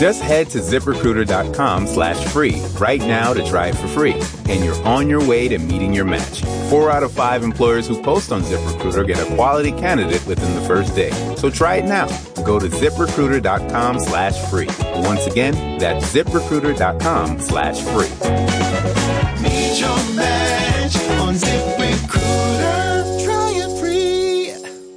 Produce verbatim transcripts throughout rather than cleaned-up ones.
Just head to ZipRecruiter.com slash free right now to try it for free. And you're on your way to meeting your match. Four out of five employers who post on ZipRecruiter get a quality candidate within the first day. So try it now. Go to ZipRecruiter.com slash free. Once again, that's ZipRecruiter.com slash free. Meet your match on ZipRecruiter. Try it free.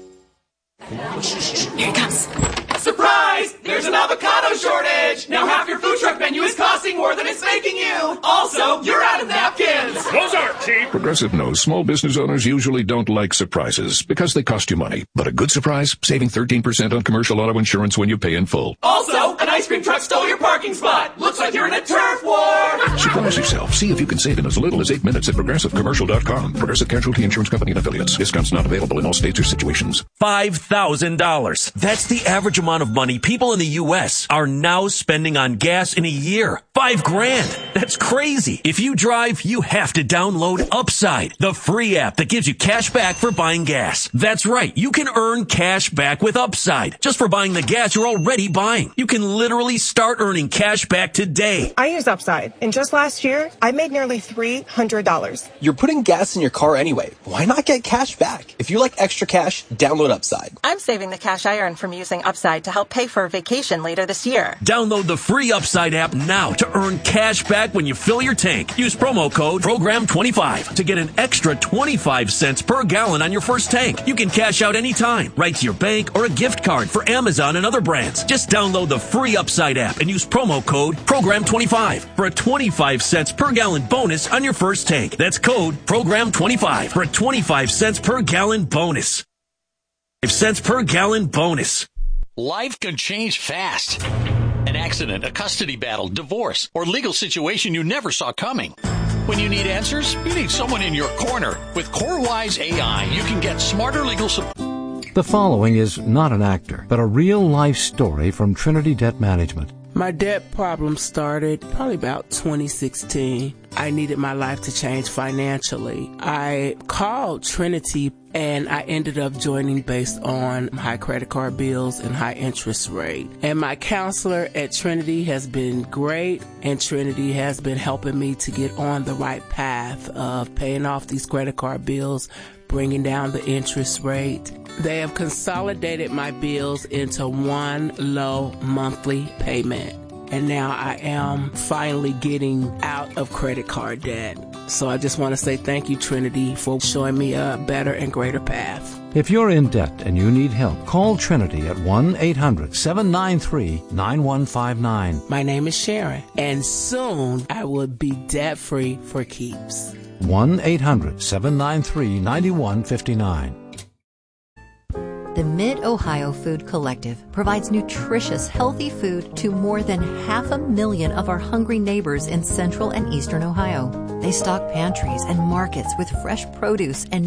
Here it comes. Surprise! There's an avocado shortage! Now half your food truck menu is costing more than it's making you! Also, you're out of napkins! Those aren't cheap! Progressive knows small business owners usually don't like surprises because they cost you money. But a good surprise? Saving thirteen percent on commercial auto insurance when you pay in full. Also, an ice cream truck stole your parking spot! Looks like you're in a turf war! Surprise yourself. See if you can save in as little as eight minutes at Progressive Commercial dot com. Progressive Casualty Insurance Company and Affiliates. Discounts not available in all states or situations. five thousand dollars. That's the average amount of money people in the U S are now spending on gas in a year. Five grand. That's crazy. If you drive, you have to download Upside, the free app that gives you cash back for buying gas. That's right. You can earn cash back with Upside just for buying the gas you're already buying. You can literally start earning cash back today. I use Upside, and just last year, I made nearly three hundred dollars. You're putting gas in your car anyway. Why not get cash back? If you like extra cash, download Upside. I'm saving the cash I earn from using Upside to help pay for a vacation later this year. Download the free Upside app now to earn cash back when you fill your tank. Use promo code program twenty-five to get an extra twenty-five cents per gallon on your first tank. You can cash out anytime, right to your bank or a gift card for Amazon and other brands. Just download the free Upside app and use promo code program twenty-five for a twenty-five cents per gallon bonus on your first tank. That's code program twenty-five for a twenty-five cents per gallon bonus. five cents per gallon bonus. Life can change fast. An accident, a custody battle, divorce, or legal situation you never saw coming. When you need answers, you need someone in your corner. With CoreWise A I, you can get smarter legal support. The following is not an actor, but a real-life story from Trinity Debt Management. My debt problem started probably about twenty sixteen. I needed my life to change financially. I called Trinity and I ended up joining based on high credit card bills and high interest rate. And my counselor at Trinity has been great, and Trinity has been helping me to get on the right path of paying off these credit card bills, bringing down the interest rate. They have consolidated my bills into one low monthly payment. And now I am finally getting out of credit card debt. So I just want to say thank you, Trinity, for showing me a better and greater path. If you're in debt and you need help, call Trinity at one eight hundred seven nine three nine one five nine. My name is Sharon, and soon I will be debt-free for keeps. one eight hundred seven nine three nine one five nine. The Mid-Ohio Food Collective provides nutritious, healthy food to more than half a million of our hungry neighbors in central and eastern Ohio. They stock pantries and markets with fresh produce and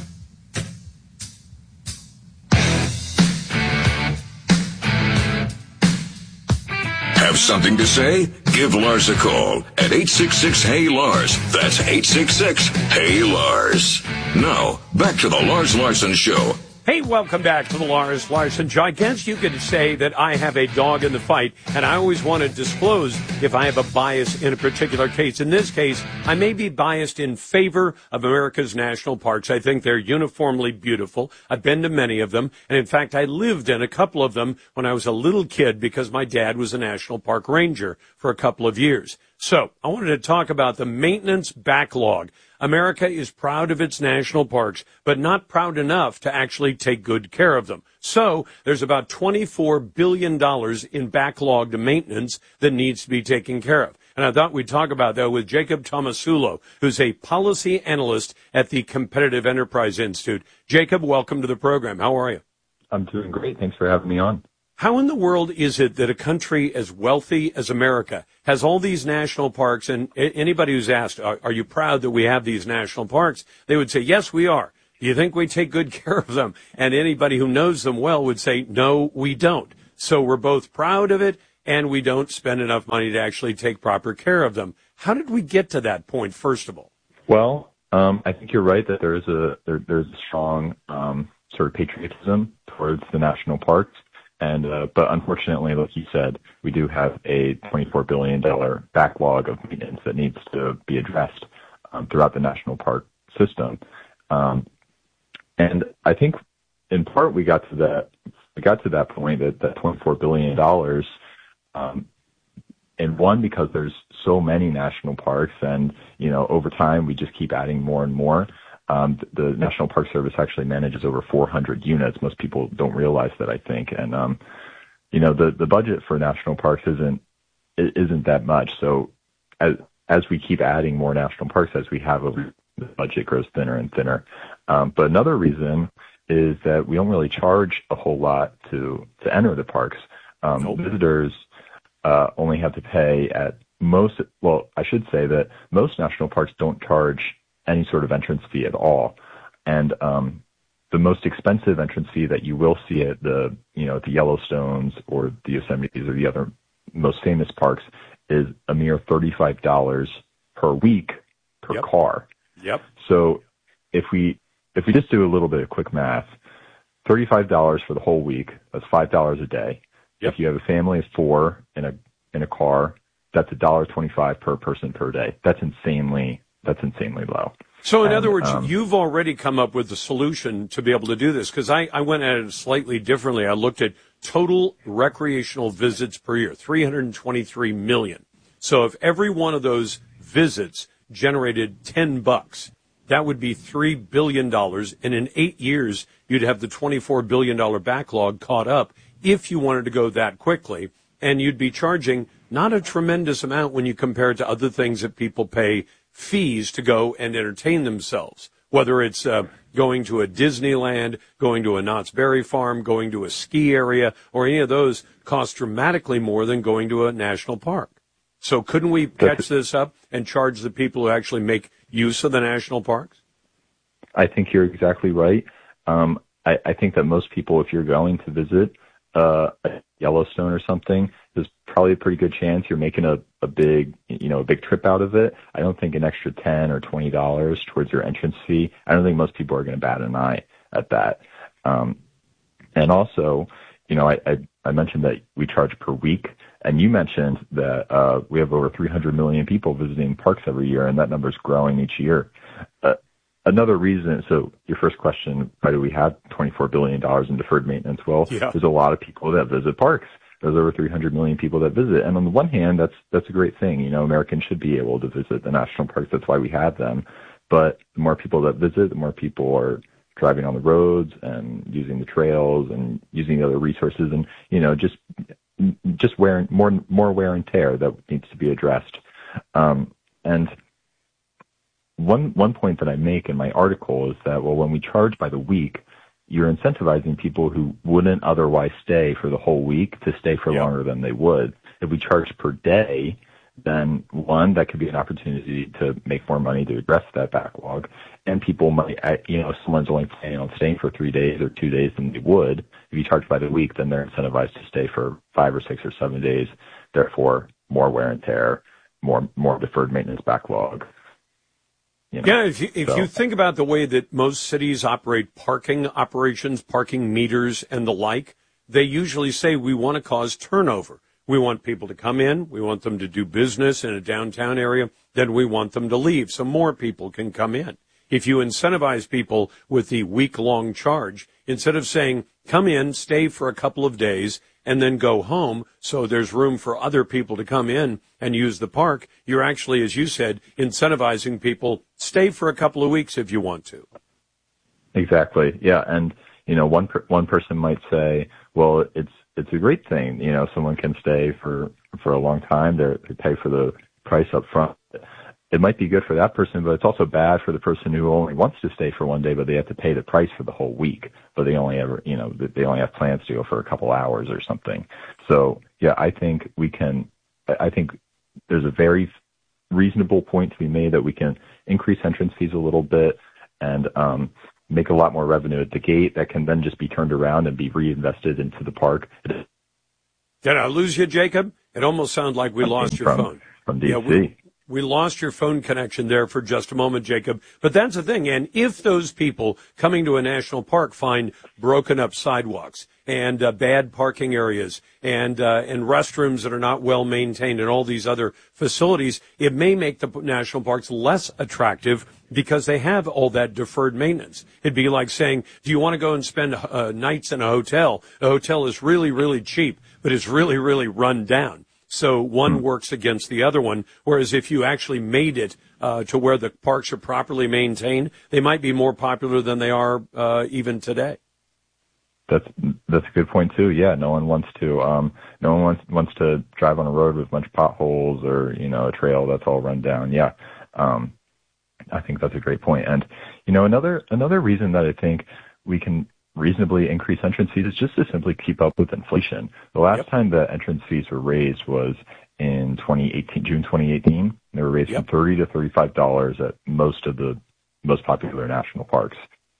Have something to say? Give Lars a call at eight six six, H E Y, Lars. That's eight six six, H E Y, Lars. Now, back to the Lars Larson Show. Hey, welcome back to the Lars Larson Show. I guess you could say that I have a dog in the fight, and I always want to disclose if I have a bias in a particular case. In this case, I may be biased in favor of America's national parks. I think they're uniformly beautiful. I've been to many of them, and in fact, I lived in a couple of them when I was a little kid because my dad was a national park ranger for a couple of years. So I wanted to talk about the maintenance backlog. America is proud of its national parks, but not proud enough to actually take good care of them. So there's about twenty-four billion dollars in backlogged maintenance that needs to be taken care of. And I thought we'd talk about that with Jacob Tomasulo, who's a policy analyst at the Competitive Enterprise Institute. Jacob, welcome to the program. How are you? I'm doing great. Thanks for having me on. How in the world is it that a country as wealthy as America has all these national parks? And anybody who's asked, are, are you proud that we have these national parks? They would say, yes, we are. Do you think we take good care of them? And anybody who knows them well would say, no, we don't. So we're both proud of it, and we don't spend enough money to actually take proper care of them. How did we get to that point, first of all? Well, um, I think you're right that there is a there, there's a strong um, sort of patriotism towards the national parks. And uh, but unfortunately, like you said, we do have a twenty-four billion dollars backlog of maintenance that needs to be addressed um, throughout the national park system. Um, and I think, in part, we got to that we got to that point that that twenty-four billion dollars. Um, and one, because there's so many national parks, and you know, over time we just keep adding more and more. Um, the National Park Service actually manages over four hundred units. Most people don't realize that, I think. And, um, you know, the, the budget for national parks isn't, isn't that much. So as, as we keep adding more national parks, as we have, over, the budget grows thinner and thinner. Um, but another reason is that we don't really charge a whole lot to, to enter the parks. Um, nope. Visitors, uh, only have to pay at most, well, I should say that most national parks don't charge any sort of entrance fee at all. And um, the most expensive entrance fee that you will see at the, you know, at the Yellowstones or the Yosemites or the other most famous parks is a mere thirty-five dollars per week per yep. car. Yep. So if we if we just do a little bit of quick math, thirty-five dollars for the whole week, that's five dollars a day. Yep. If you have a family of four in a in a car, that's one dollar twenty-five per person per day. That's insanely That's insanely low. So, in and, other words, um, you've already come up with a solution to be able to do this, because I, I went at it slightly differently. I looked at total recreational visits per year, three hundred twenty-three million. So if every one of those visits generated ten bucks, that would be three billion dollars. And in eight years, you'd have the twenty-four billion dollars backlog caught up if you wanted to go that quickly. And you'd be charging not a tremendous amount when you compare it to other things that people pay fees to go and entertain themselves, whether it's uh, going to a Disneyland, going to a Knott's Berry Farm, going to a ski area, or any of those cost dramatically more than going to a national park. So couldn't we catch this up and charge the people who actually make use of the national parks? I think you're exactly right. Um, I, I think that most people, if you're going to visit uh, Yellowstone or something, there's probably a pretty good chance you're making a, a big, you know, a big trip out of it. I don't think an extra ten or twenty dollars towards your entrance fee, I don't think most people are going to bat an eye at that. Um, and also, you know, I, I, I mentioned that we charge per week, and you mentioned that uh, we have over three hundred million people visiting parks every year, and that number is growing each year. Uh, Another reason, so your first question, why do we have twenty-four billion dollars in deferred maintenance? Well, yeah. There's a lot of people that visit parks. There's over three hundred million people that visit. And on the one hand, that's that's a great thing. You know, Americans should be able to visit the national parks. That's why we have them. But the more people that visit, the more people are driving on the roads and using the trails and using the other resources, and, you know, just just wearing more more wear and tear that needs to be addressed. Um, and One one point that I make in my article is that, well, when we charge by the week, you're incentivizing people who wouldn't otherwise stay for the whole week to stay for yep. longer than they would. If we charge per day, then one, that could be an opportunity to make more money to address that backlog. And people might, you know, if someone's only planning on staying for three days or two days than they would, if you charge by the week, then they're incentivized to stay for five or six or seven days. Therefore, more wear and tear, more more deferred maintenance backlog. You know, yeah, if you, if so. you think about the way that most cities operate parking operations, parking meters, and the like, they usually say we want to cause turnover. We want people to come in, we want them to do business in a downtown area, then we want them to leave so more people can come in. If you incentivize people with the week-long charge, instead of saying, come in, stay for a couple of days, and then go home so there's room for other people to come in and use the park, you're actually, as you said, incentivizing people, stay for a couple of weeks if you want to. Exactly. Yeah. And, you know, one, per, one person might say, well, it's, it's a great thing. You know, someone can stay for, for a long time. They're, they pay for the price up front. It might be good for that person, but it's also bad for the person who only wants to stay for one day, but they have to pay the price for the whole week. But they only ever, you know, they only have plans to go for a couple hours or something. So, yeah, I think we can, I think there's a very reasonable point to be made that we can increase entrance fees a little bit and um, make a lot more revenue at the gate that can then just be turned around and be reinvested into the park. Did I lose you, Jacob? It almost sounded like we lost your from, phone. From D C. Yeah, we, We lost your phone connection there for just a moment, Jacob. But that's the thing. And if those people coming to a national park find broken up sidewalks and uh, bad parking areas and uh, and restrooms that are not well maintained and all these other facilities, it may make the national parks less attractive because they have all that deferred maintenance. It'd be like saying, do you want to go and spend uh, nights in a hotel? A hotel is really, really cheap, but it's really, really run down. So one works against the other one, whereas if you actually made it uh, to where the parks are properly maintained, they might be more popular than they are uh, even today. That's that's a good point too. Yeah, no one wants to um, no one wants wants to drive on a road with a bunch of potholes or you know a trail that's all run down. Yeah, um, I think that's a great point. And you know another another reason that I think we can reasonably increase entrance fees is just to simply keep up with inflation. The last yep. time the entrance fees were raised was in twenty eighteen, June twenty eighteen. They were raised yep. from thirty to thirty-five dollars at most of the most popular national parks.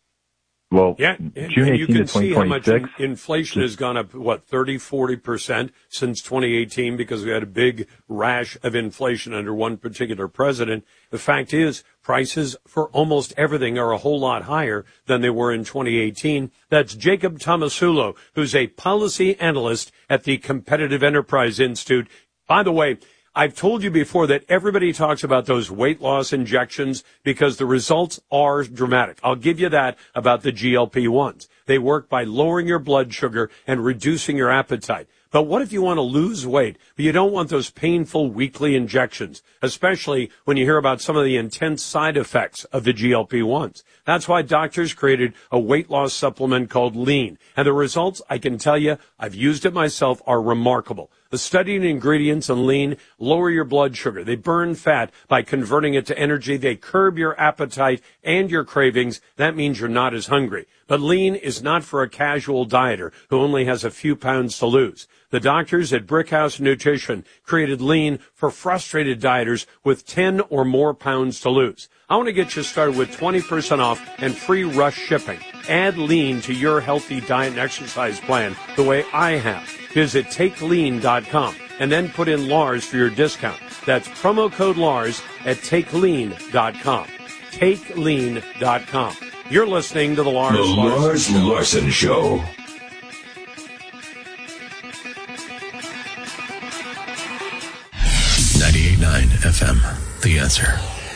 Well, yeah, June and you can to see how much in, inflation has gone up, what, thirty, forty percent since twenty eighteen because we had a big rash of inflation under one particular president. The fact is, prices for almost everything are a whole lot higher than they were in twenty eighteen. That's Jacob Tomasulo, who's a policy analyst at the Competitive Enterprise Institute. By the way, I've told you before that everybody talks about those weight loss injections because the results are dramatic. I'll give you that about the G L P ones. They work by lowering your blood sugar and reducing your appetite. But what if you want to lose weight, but you don't want those painful weekly injections, especially when you hear about some of the intense side effects of the G L P ones? That's why doctors created a weight loss supplement called Lean. And the results, I can tell you, I've used it myself, are remarkable. The studied ingredients in Lean lower your blood sugar. They burn fat by converting it to energy. They curb your appetite and your cravings. That means you're not as hungry. But Lean is not for a casual dieter who only has a few pounds to lose. The doctors at Brickhouse Nutrition created Lean for frustrated dieters with ten or more pounds to lose. I want to get you started with twenty percent off and free rush shipping. Add Lean to your healthy diet and exercise plan the way I have. Visit take lean dot com and then put in Lars for your discount. That's promo code Lars at take lean dot com. take lean dot com. You're listening to the Lars The Larson, Lars Larson Show. ninety-eight point nine F M, The Answer.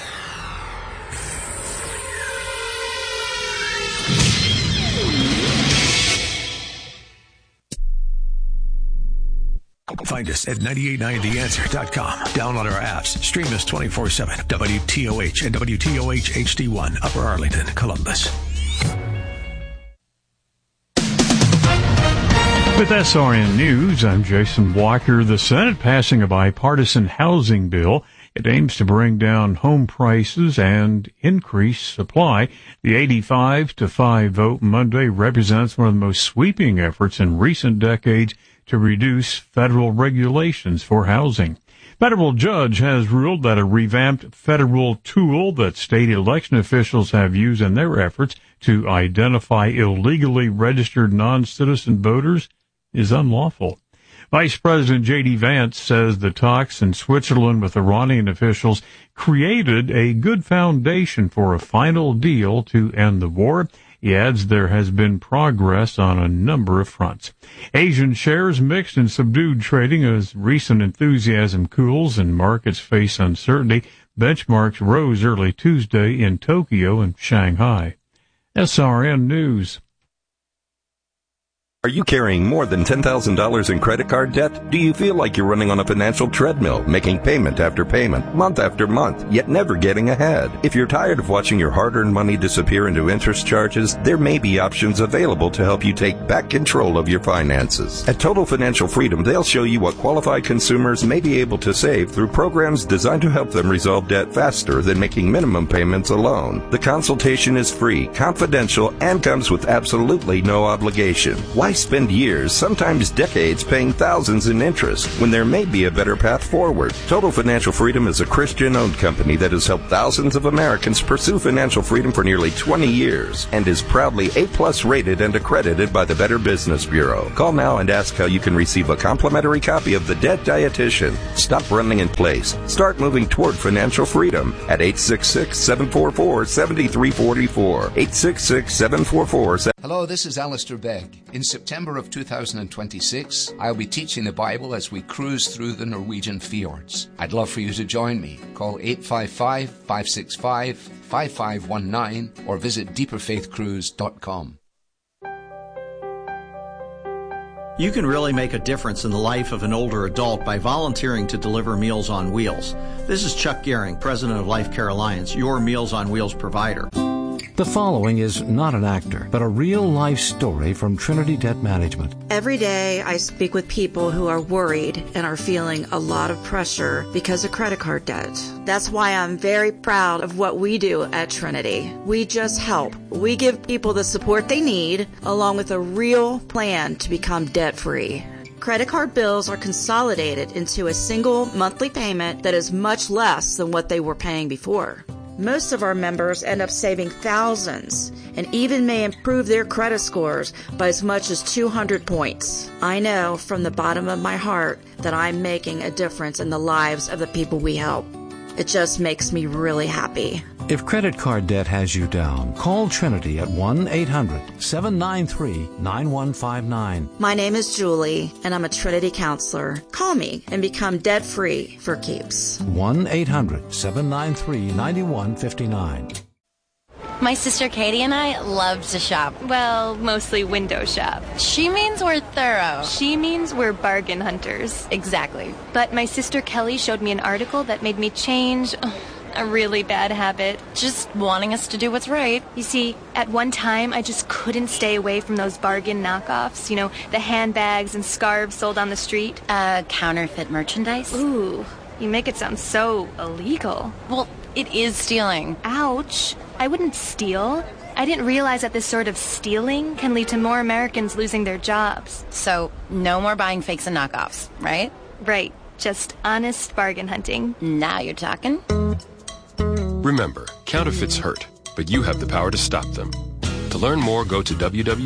Find us at nine eight nine the answer dot com. Download our apps. Stream us twenty-four seven. W T O H and W T O H H D one, Upper Arlington, Columbus. With S R N News, I'm Jason Walker. The Senate passing a bipartisan housing bill. It aims to bring down home prices and increase supply. The eighty-five to five vote Monday represents one of the most sweeping efforts in recent decades to reduce federal regulations for housing. Federal judge has ruled that a revamped federal tool that state election officials have used in their efforts to identify illegally registered non-citizen voters is unlawful. Vice President J D Vance says the talks in Switzerland with Iranian officials created a good foundation for a final deal to end the war. He adds there has been progress on a number of fronts. Asian shares mixed and subdued trading as recent enthusiasm cools and markets face uncertainty. Benchmarks rose early Tuesday in Tokyo and Shanghai. S R N News. Are you carrying more than ten thousand dollars in credit card debt? Do you feel like you're running on a financial treadmill, making payment after payment, month after month, yet never getting ahead? If you're tired of watching your hard-earned money disappear into interest charges, there may be options available to help you take back control of your finances. At Total Financial Freedom, they'll show you what qualified consumers may be able to save through programs designed to help them resolve debt faster than making minimum payments alone. The consultation is free, confidential, and comes with absolutely no obligation. Why spend years, sometimes decades, paying thousands in interest when there may be a better path forward. Total Financial Freedom is a Christian-owned company that has helped thousands of Americans pursue financial freedom for nearly twenty years and is proudly A-plus rated and accredited by the Better Business Bureau. Call now and ask how you can receive a complimentary copy of The Debt Dietitian. Stop running in place. Start moving toward financial freedom at eight six six, seven four four, seven three four four. eight six six, seven four four, seven Hello, this is Alistair Begg. In September of two thousand twenty-six, I'll be teaching the Bible as we cruise through the Norwegian fjords. I'd love for you to join me. Call eight five five, five six five, five five one nine or visit deeper faith cruise dot com. You can really make a difference in the life of an older adult by volunteering to deliver Meals on Wheels. This is Chuck Gehring, president of Life Care Alliance, your Meals on Wheels provider. The following is not an actor, but a real-life story from Trinity Debt Management. Every day I speak with people who are worried and are feeling a lot of pressure because of credit card debt. That's why I'm very proud of what we do at Trinity. We just help. We give people the support they need, along with a real plan to become debt-free. Credit card bills are consolidated into a single monthly payment that is much less than what they were paying before. Most of our members end up saving thousands and even may improve their credit scores by as much as two hundred points. I know from the bottom of my heart that I'm making a difference in the lives of the people we help. It just makes me really happy. If credit card debt has you down, call Trinity at one eight hundred, seven nine three, nine one five nine. My name is Julie, and I'm a Trinity counselor. Call me and become debt-free for keeps. one eight hundred, seven nine three, nine one five nine. My sister Katie and I love to shop. Well, mostly window shop. She means we're thorough. She means we're bargain hunters. Exactly. But my sister Kelly showed me an article that made me change a really bad habit. Just wanting us to do what's right. You see, at one time, I just couldn't stay away from those bargain knockoffs. You know, the handbags and scarves sold on the street. Uh, counterfeit merchandise? Ooh, you make it sound so illegal. Well, it is stealing. Ouch. I wouldn't steal. I didn't realize that this sort of stealing can lead to more Americans losing their jobs. So, no more buying fakes and knockoffs, right? Right. Just honest bargain hunting. Now you're talking. Remember, counterfeits hurt, but you have the power to stop them. To learn more, go to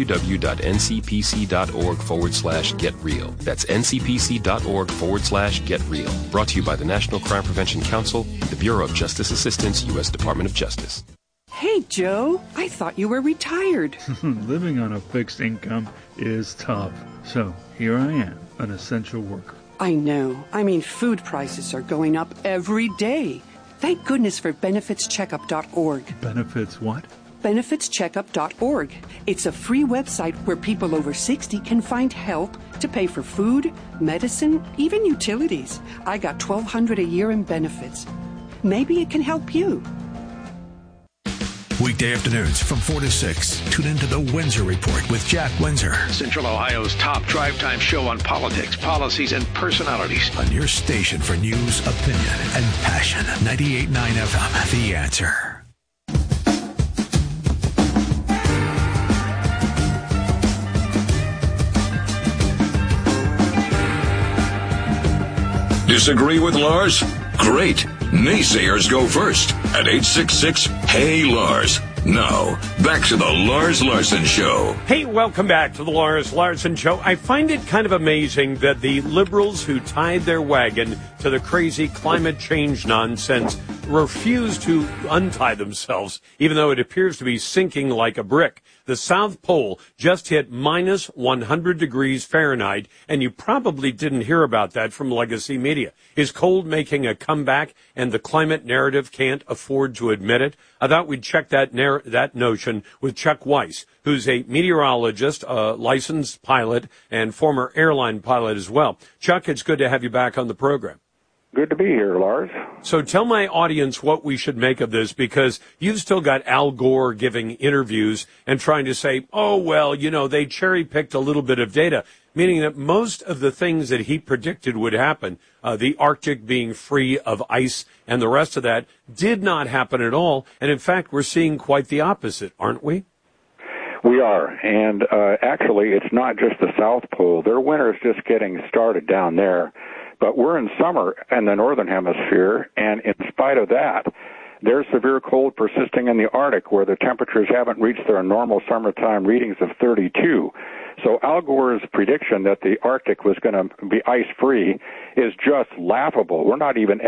www.ncpc.org forward slash get real. That's ncpc.org forward slash get real. Brought to you by the National Crime Prevention Council, the Bureau of Justice Assistance, U S Department of Justice. Hey, Joe, I thought you were retired. Living on a fixed income is tough. So here I am, an essential worker. I know. I mean, food prices are going up every day. Thank goodness for benefits checkup dot org. Benefits what? benefits checkup dot org. It's a free website where people over sixty can find help to pay for food, medicine, even utilities. I got twelve hundred dollars a year in benefits. Maybe it can help you. Weekday afternoons from four to six. Tune into the Windsor Report with Jack Windsor. Central Ohio's top drive time show on politics, policies, and personalities. On your station for news, opinion, and passion. ninety-eight point nine F M, The Answer. Disagree with Lars? Great. Naysayers go first at eight six six, Hey Lars. Now, back to the Lars Larson Show. Hey, welcome back to the Lars Larson Show. I find it kind of amazing that the liberals who tied their wagon to the crazy climate change nonsense refuse to untie themselves, even though it appears to be sinking like a brick. The South Pole just hit minus one hundred degrees Fahrenheit, and you probably didn't hear about that from legacy media. Is cold making a comeback, and the climate narrative can't afford to admit it? I thought we'd check that narr- that notion with Chuck Weiss, who's a meteorologist, a licensed pilot, and former airline pilot as well. Chuck, it's good to have you back on the program. Good to be here, Lars. So tell my audience what we should make of this, because you've still got Al Gore giving interviews and trying to say, oh, well, you know, they cherry-picked a little bit of data, meaning that most of the things that he predicted would happen, uh, the Arctic being free of ice and the rest of that, did not happen at all. And, in fact, we're seeing quite the opposite, aren't we? We are, and uh, actually it's not just the South Pole. Their winter is just getting started down there, but we're in summer in the Northern Hemisphere, and in spite of that, there's severe cold persisting in the Arctic where the temperatures haven't reached their normal summertime readings of thirty-two. So Al Gore's prediction that the Arctic was going to be ice-free is just laughable. We're not even